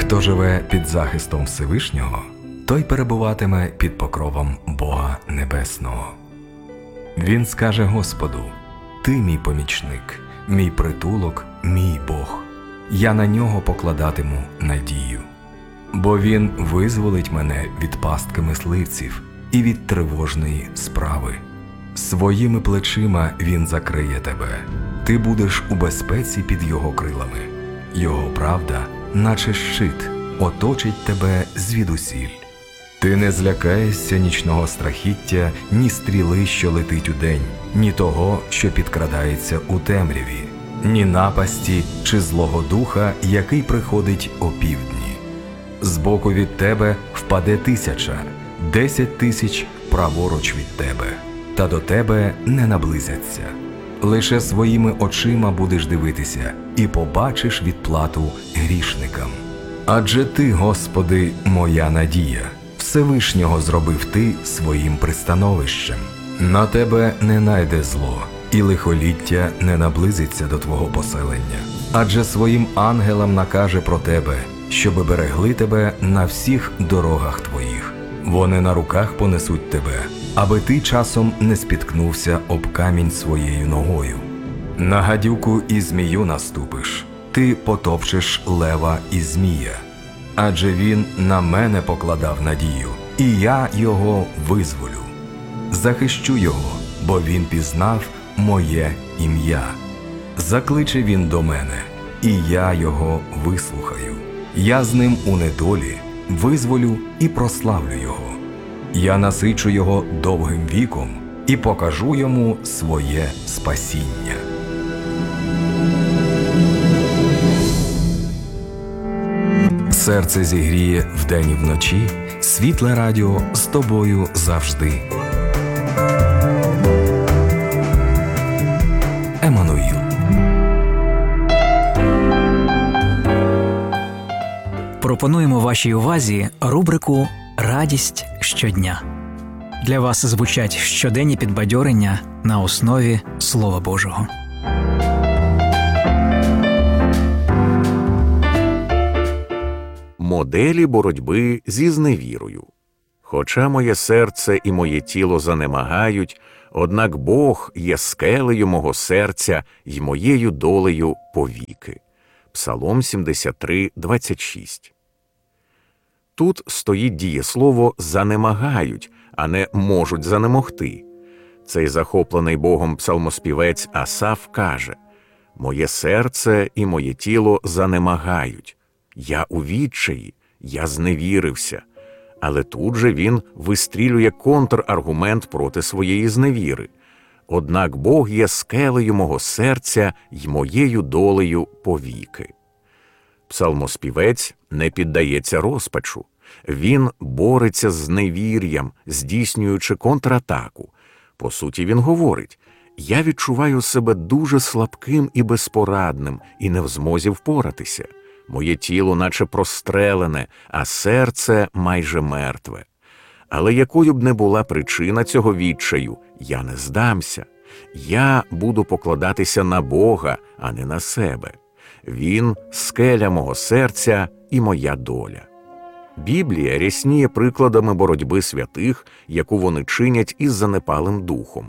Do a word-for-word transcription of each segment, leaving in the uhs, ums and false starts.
Хто живе під захистом Всевишнього, той перебуватиме під покровом Бога Небесного. Він скаже Господу: «Ти мій помічник, мій притулок, мій Бог. Я на нього покладатиму надію. Бо він визволить мене від пастки мисливців і від тривожної справи. Своїми плечима він закриє тебе. Ти будеш у безпеці під його крилами. Його правда, наче щит, оточить тебе звідусіль. Ти не злякаєшся нічного страхіття, ні стріли, що летить удень, ні того, що підкрадається у темряві, ні напасті чи злого духа, який приходить опівдні. Збоку від тебе впаде тисяча, десять тисяч праворуч від тебе, та до тебе не наблизяться. Лише своїми очима будеш дивитися і побачиш відплату грішникам. Адже ти, Господи, моя надія, Всевишнього зробив ти своїм пристановищем. На тебе не найде зло, і лихоліття не наблизиться до твого поселення. Адже своїм ангелам накаже про тебе, щоби берегли тебе на всіх дорогах твоїх. Вони на руках понесуть тебе, аби ти часом не спіткнувся об камінь своєю ногою. На гадюку і змію наступиш, ти потопчеш лева і змія. Адже він на мене покладав надію, і я його визволю. Захищу його, бо він пізнав моє ім'я. Закличе він до мене, і я його вислухаю. Я з ним у недолі визволю і прославлю його. Я насичу його довгим віком і покажу йому своє спасіння. Серце зігріє вдень і вночі, світле радіо з тобою завжди. Еммануїл. Пропонуємо вашій увазі рубрику «Радість щодня». Для вас звучать щоденні підбадьорення на основі Слова Божого. Моделі боротьби зі зневірою. Хоча моє серце і моє тіло занемагають, однак Бог є скелею мого серця й моєю долею повіки. Псалом сімдесят три, двадцять шість. Тут стоїть дієслово «занемагають», а не «можуть занемогти». Цей захоплений Богом псалмоспівець Асаф каже: «Моє серце і моє тіло занемагають. Я у відчаї, я зневірився». Але тут же він вистрілює контраргумент проти своєї зневіри. «Однак Бог є скелею мого серця й моєю долею повіки». Псалмоспівець не піддається розпачу. Він бореться з зневір'ям, здійснюючи контратаку. По суті, він говорить: «Я відчуваю себе дуже слабким і безпорадним, і не в змозі впоратися. Моє тіло наче прострелене, а серце майже мертве. Але якою б не була причина цього відчаю, я не здамся. Я буду покладатися на Бога, а не на себе. Він – скеля мого серця і моя доля». Біблія рясніє прикладами боротьби святих, яку вони чинять із занепалим духом.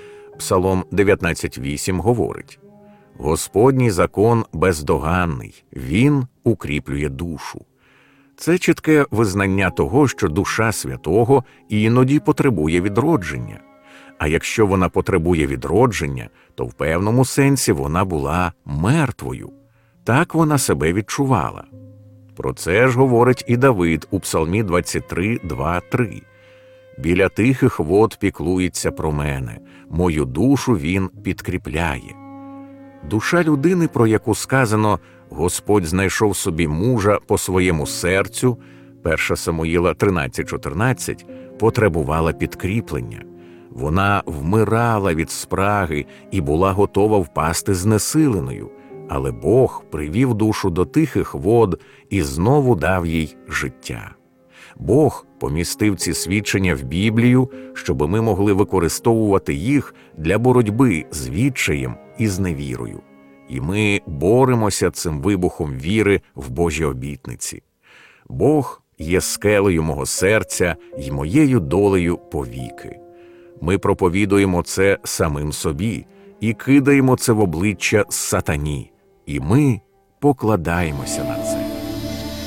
Псалом дев'ятнадцять вісім говорить: «Господній закон бездоганний, він укріплює душу». Це чітке визнання того, що душа святого іноді потребує відродження. А якщо вона потребує відродження, то в певному сенсі вона була мертвою. Так вона себе відчувала. Про це ж говорить і Давид у Псалмі двадцять три, два, три. «Біля тихих вод піклується про мене, мою душу він підкріпляє». Душа людини, про яку сказано «Господь знайшов собі мужа по своєму серцю» перше Самуїла тринадцять чотирнадцять, потребувала підкріплення. Вона вмирала від спраги і була готова впасти знесиленою. Але Бог привів душу до тихих вод і знову дав їй життя. Бог помістив ці свідчення в Біблію, щоби ми могли використовувати їх для боротьби з відчаєм і зневірою. І ми боремося цим вибухом віри в Божі обітниці. Бог є скелею мого серця й моєю долею повіки. Ми проповідуємо це самим собі і кидаємо це в обличчя сатані, і ми покладаємося на це.